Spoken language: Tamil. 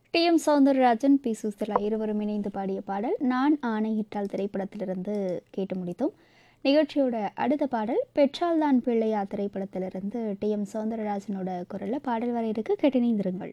டி.எம். சௌந்தரராஜன், பி. சுசிலா இருவரும் இணைந்து பாடிய பாடல் நான் ஆணையிட்டால் திரைப்படத்திலிருந்து கேட்டு முடித்தோம். நிகழ்ச்சியோட அடுத்த பாடல் பெற்றால் தான் பிள்ளையா திரைப்படத்திலிருந்து டி.எம். சௌந்தரராஜனோட குரல்ல பாடல் வர இருக்கு. கேட்டு இணைந்திருங்கள்.